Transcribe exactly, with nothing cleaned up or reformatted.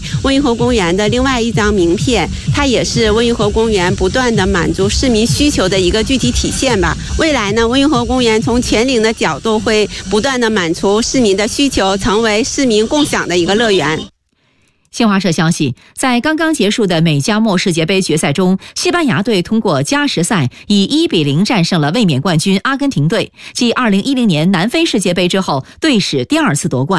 温榆河公园的另外一张名片，它也是温榆河公园不断的满足市民需求的一个具体体现吧。未来呢，温榆河公园从全龄的角度会不断的满足市民的需求，成为市民共享的一个乐园。 新华社消息，在刚刚结束的美加墨世界杯决赛中，西班牙队通过加时赛以一比零战胜了卫冕冠军阿根廷队，继二零一零年南非世界杯之后队史第二次夺冠。